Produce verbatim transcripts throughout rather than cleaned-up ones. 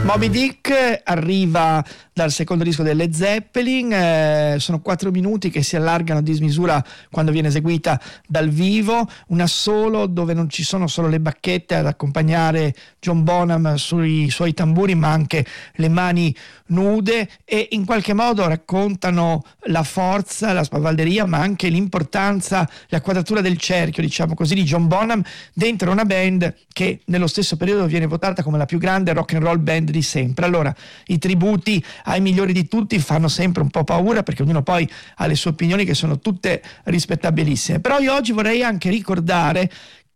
Moby Dick arriva dal secondo disco delle Zeppelin, eh, sono quattro minuti che si allargano a dismisura quando viene eseguita dal vivo, un assolo dove non ci sono solo le bacchette ad accompagnare John Bonham sui suoi tamburi, ma anche le mani nude, e in qualche modo raccontano la forza, la spavalderia, ma anche l'importanza, la quadratura del cerchio, diciamo così, di John Bonham dentro una band che nello stesso periodo viene votata come la più grande rock and roll band di sempre. Allora, i tributi ai migliori di tutti fanno sempre un po' paura, perché ognuno poi ha le sue opinioni che sono tutte rispettabilissime. Però io oggi vorrei anche ricordare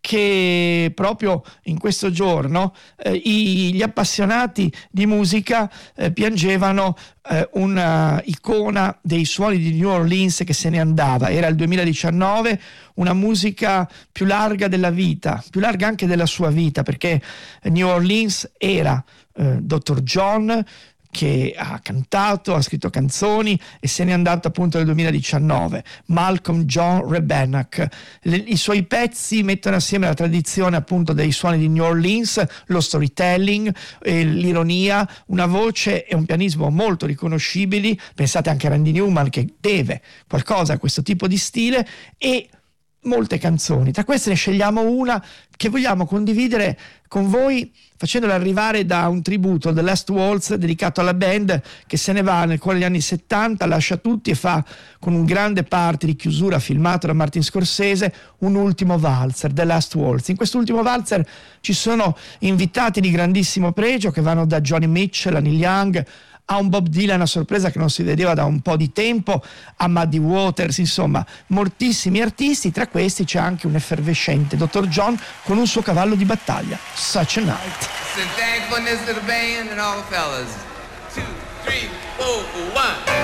che proprio in questo giorno eh, i, gli appassionati di musica eh, piangevano eh, una icona dei suoni di New Orleans che se ne andava. Era il duemiladiciannove, una musica più larga della vita, più larga anche della sua vita, perché New Orleans era eh, dottor John, che ha cantato, ha scritto canzoni e se n'è andato appunto nel duemiladiciannove. Malcolm John Rebennack. Le, I suoi pezzi mettono assieme la tradizione appunto dei suoni di New Orleans, lo storytelling, eh, l'ironia, una voce e un pianismo molto riconoscibili. Pensate anche a Randy Newman, che deve qualcosa a questo tipo di stile, e molte canzoni. Tra queste ne scegliamo una che vogliamo condividere con voi, facendola arrivare da un tributo, The Last Waltz, dedicato alla band che se ne va nel cuore degli anni settanta, lascia tutti e fa, con un grande party di chiusura filmato da Martin Scorsese, un ultimo valzer, The Last Waltz. In quest'ultimo valzer ci sono invitati di grandissimo pregio che vanno da Johnny Mitchell a Neil Young, a un Bob Dylan a sorpresa che non si vedeva da un po' di tempo, a Muddy Waters, insomma moltissimi artisti. Tra questi c'è anche un effervescente dottor John con un suo cavallo di battaglia, Such a Night. Thankfulness to the band and all the fellas. Two, three, four, one.